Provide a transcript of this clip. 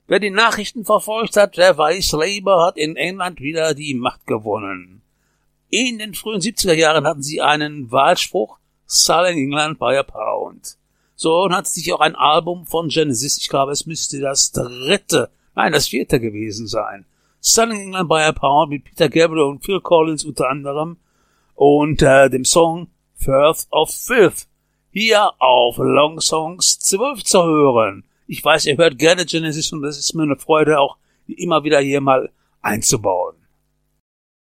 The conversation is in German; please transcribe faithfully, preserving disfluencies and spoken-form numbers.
Wer die Nachrichten verfolgt hat, der weiß, Labour hat in England wieder die Macht gewonnen. In den frühen siebziger Jahren hatten sie einen Wahlspruch, Selling England by a Pound. So hat sich auch ein Album von Genesis, ich glaube, es müsste das dritte, nein, das vierte gewesen sein. Selling England by a Pound mit Peter Gabriel und Phil Collins unter anderem und äh, dem Song Firth of Filth hier auf Long Songs zwölf zu hören. Ich weiß, ihr hört gerne Genesis und das ist mir eine Freude, auch immer wieder hier mal einzubauen.